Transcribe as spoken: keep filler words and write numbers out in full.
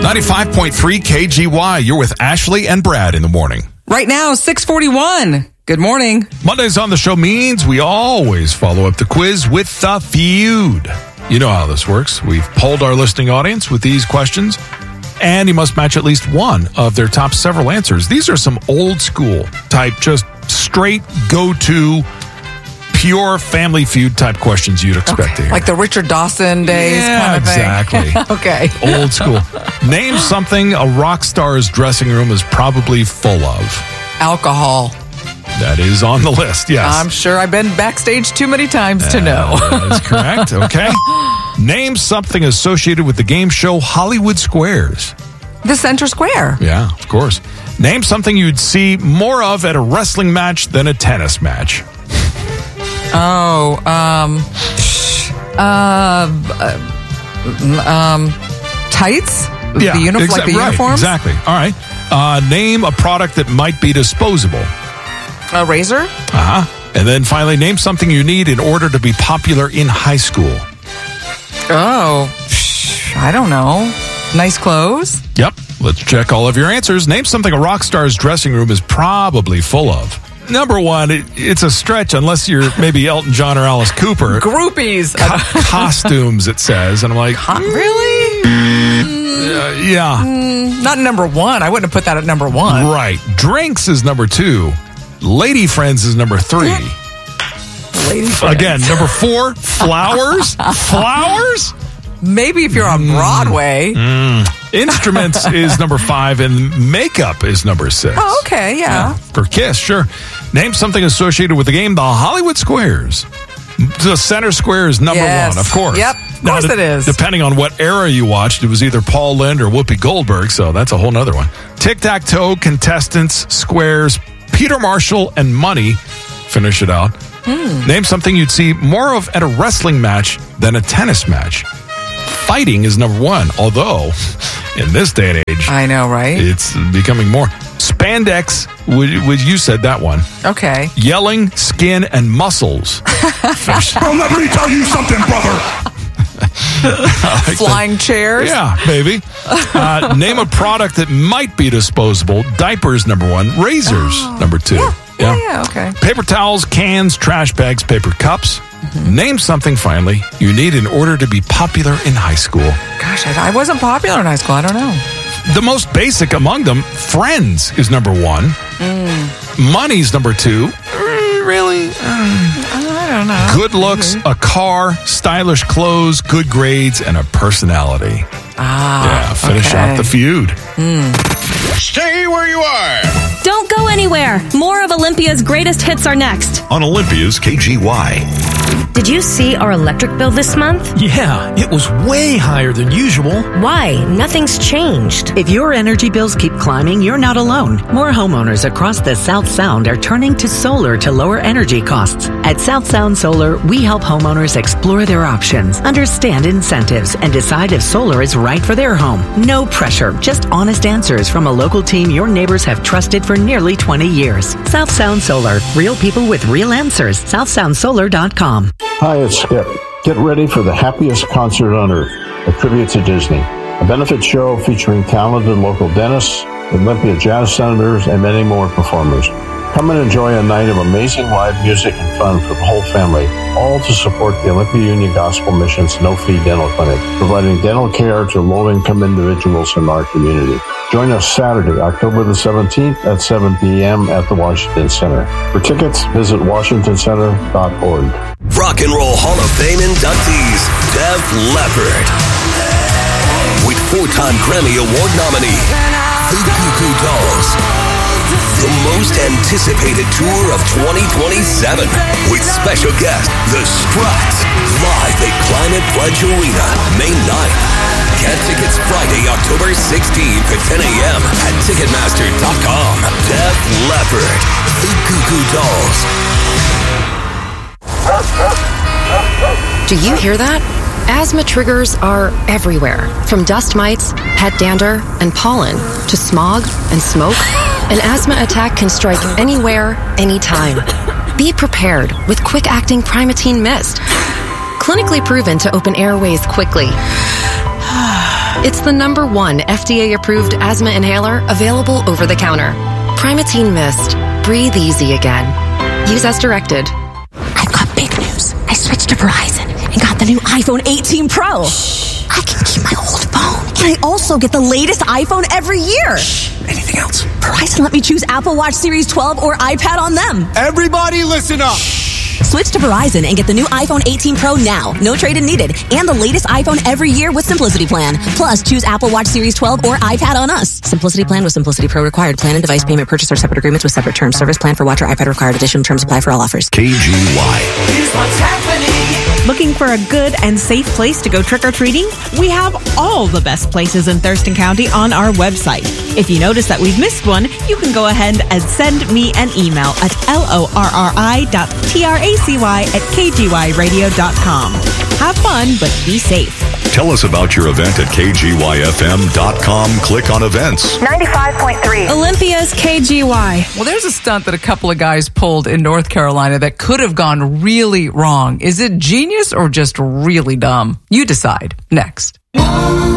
ninety-five point three K G Y. You're with Ashley and Brad in the morning. Right now, six forty-one. Good morning. Mondays on the show means we always follow up the quiz with the feud. You know how this works. We've polled our listening audience with these questions, and you must match at least one of their top several answers. These are some old school type, just straight go-to, pure Family Feud type questions you'd expect Okay. to hear. Like the Richard Dawson days Yeah, kind of thing. exactly. Okay. Old school. Name something a rock star's dressing room is probably full of. Alcohol. That is on the list, yes. I'm sure I've been backstage too many times to know. That is correct. Okay. Name something associated with the game show Hollywood Squares. The Center Square. Yeah, of course. Name something you'd see more of at a wrestling match than a tennis match. Oh, um, uh, um, tights? Yeah, the uni- exa- like the right, uniforms? Exactly. All right. Uh, name a product that might be disposable. A razor? Uh-huh. And then finally, name something you need in order to be popular in high school. Oh, I don't know. Nice clothes? Yep. Let's check all of your answers. Name something a rock star's dressing room is probably full of. Number one, it, it's a stretch unless you're maybe Elton John or Alice Cooper. Groupies. Co- costumes, it says. And I'm like, Co- really? uh, yeah. Mm, not number one. I wouldn't have put that at number one. Right. Drinks is number two. Lady friends is number three. Lady friends. Again, number four, flowers. Flowers? Maybe if you're on Broadway. Mm. Instruments is number five, and makeup is number six. Oh, okay, yeah. yeah. For Kiss, sure. Name something associated with the game, the Hollywood Squares. The Center Square is number Yes. one, of course. Yep, of course now, it is. Depending on what era you watched, it was either Paul Lynde or Whoopi Goldberg, so that's a whole nother one. Tic-tac-toe, contestants, squares, Peter Marshall, and money. Finish it out. Mm. Name something you'd see more of at a wrestling match than a tennis match. Fighting is number one, although in this day and age, I know, right? it's becoming more. Spandex, would, would you said that one. Okay. Yelling, skin, and muscles. Well, let me tell you something, brother. Like Flying that. chairs? Yeah, baby. Uh, name a product that might be disposable. Diapers, number one. Razors, Oh. number two. Yeah. Yeah, yeah, okay. Paper towels, cans, trash bags, paper cups. Mm-hmm. Name something, finally, you need in order to be popular in high school. Gosh, I, I wasn't popular in high school. I don't know. The most basic among them, friends is number one. Mm. Money's number two. Mm, really? I don't know. Good looks, Mm-hmm. a car, stylish clothes, good grades, and a personality. Ah, Yeah, finish okay. out the feud. Mm. Stay where you are. Don't go anywhere. More of Olympia's greatest hits are next. On Olympia's K G Y. Did you see our electric bill this month? Yeah, it was way higher than usual. Why? Nothing's changed. If your energy bills keep climbing, you're not alone. More homeowners across the South Sound are turning to solar to lower energy costs. At South Sound Solar, we help homeowners explore their options, understand incentives, and decide if solar is right for their home. No pressure, just honest answers from a local team your neighbors have trusted for nearly twenty years. South Sound Solar, real people with real answers. south sound solar dot com. Hi, it's Skip. Get ready for the happiest concert on earth, a tribute to Disney. A benefit show featuring talented local dentists, Olympia Jazz Senators, and many more performers. Come and enjoy a night of amazing live music and fun for the whole family, all to support the Olympia Union Gospel Mission's no-fee dental clinic, providing dental care to low-income individuals in our community. Join us Saturday, October the seventeenth at seven p.m. at the Washington Center. For tickets, visit washington center dot org. Rock and Roll Hall of Fame inductees, Def Leppard. With four-time Grammy Award nominee, The Goo Goo Dolls. The most anticipated tour of twenty twenty-seven with special guest, The Struts, live at Climate Pledge Arena, May ninth. Get tickets Friday, October sixteenth at ten a.m. at ticketmaster dot com. Def Leppard, The Goo Goo Dolls. Do you hear that? Asthma triggers are everywhere, from dust mites, pet dander, and pollen, to smog and smoke. An asthma attack can strike anywhere, anytime. Be prepared with quick-acting Primatene Mist. Clinically proven to open airways quickly. It's the number one F D A-approved asthma inhaler available over the counter. Primatene Mist. Breathe easy again. Use as directed. I've got big news. I switched to Verizon and got the new iPhone eighteen Pro. Shh. I can keep my old phone. And I also get the latest iPhone every year. Shh. Anything else? Verizon let me choose Apple Watch Series twelve or iPad on them. Everybody listen up. Switch to Verizon and get the new iPhone eighteen Pro now. No trade-in needed. And the latest iPhone every year with Simplicity Plan. Plus, choose Apple Watch Series twelve or iPad on us. Simplicity Plan with Simplicity Pro required. Plan and device payment purchase or separate agreements with separate terms. Service plan for watch or iPad required. Additional terms apply for all offers. K G Y. Here's what's happening. Looking for a good and safe place to go trick-or-treating? We have all the best places in Thurston County on our website. If you notice that we've missed one, you can go ahead and send me an email at lorri dot tracy at k g y radio dot com. Have fun, but be safe. Tell us about your event at k g y f m dot com. Click on events. ninety-five point three. Olympia's K G Y. Well, there's a stunt that a couple of guys pulled in North Carolina that could have gone really wrong. Is it genius or just really dumb? You decide. Next.